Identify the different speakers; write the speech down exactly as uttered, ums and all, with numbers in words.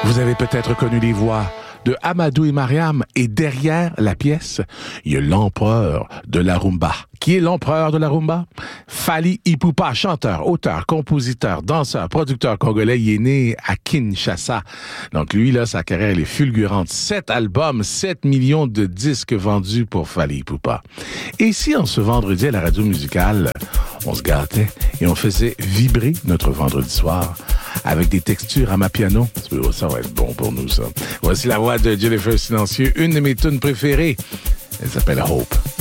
Speaker 1: Vous avez peut-être connu les voix de Amadou et Mariam, et derrière la pièce, il y a l'empereur de la rumba. Qui est l'empereur de la rumba? Fally Ipupa, chanteur, auteur, compositeur, danseur, producteur congolais. Il est né à Kinshasa. Donc lui, là, sa carrière, elle est fulgurante. Sept albums, sept millions de disques vendus pour Fally Ipupa. Et ici, en ce vendredi à la radio musicale, on se gâtait et on faisait vibrer notre vendredi soir avec des textures à ma piano. Ça va être bon pour nous, ça. Voici la voix de Jennifer Silencieux, une de mes tunes préférées. Elle s'appelle Hope.